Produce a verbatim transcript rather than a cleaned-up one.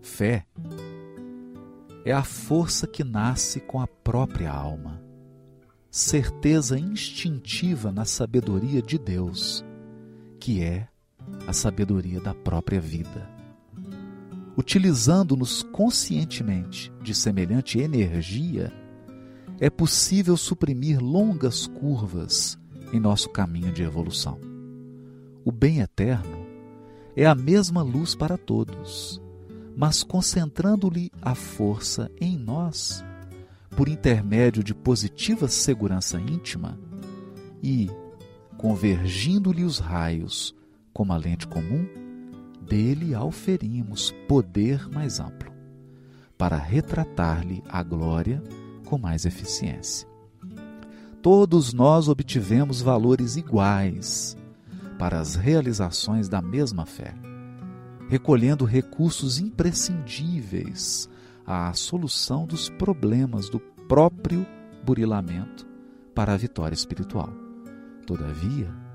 Fé é a força que nasce com a própria alma, certeza instintiva na sabedoria de Deus, que é a sabedoria da própria vida. Utilizando-nos conscientemente de semelhante energia, é possível suprimir longas curvas em nosso caminho de evolução. O bem eterno é a mesma luz para todos, mas concentrando-lhe a força em nós, por intermédio de positiva segurança íntima e, convergindo-lhe os raios como a lente comum, dele auferimos poder mais amplo, para retratar-lhe a glória com mais eficiência. Todos nós obtivemos valores iguais para as realizações da mesma fé, recolhendo recursos imprescindíveis à solução dos problemas do próprio burilamento para a vitória espiritual. Todavia,